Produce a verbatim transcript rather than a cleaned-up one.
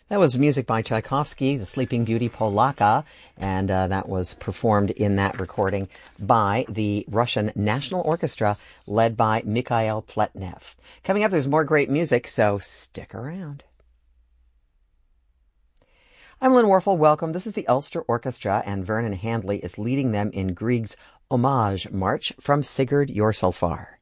That was music by Tchaikovsky, The Sleeping Beauty Polaka, and uh, that was performed in that recording by the Russian National Orchestra, led by Mikhail Pletnev. Coming up, there's more great music, so stick around. I'm Lynn Warfel. Welcome. This is the Ulster Orchestra, and Vernon Handley is leading them in Grieg's Homage March from Sigurd Jorsalfar.